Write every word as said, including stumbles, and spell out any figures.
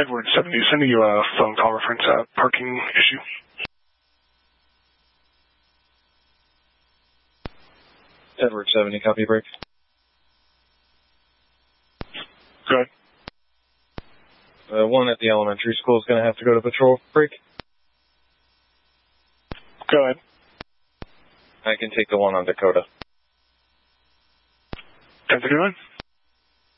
Edward seventy, sending you a phone call reference, uh, parking issue. Edward seventy, copy break. Go ahead. Uh, one at the elementary school is going to have to go to patrol break. Go ahead. I can take the one on Dakota. ten thirty-nine.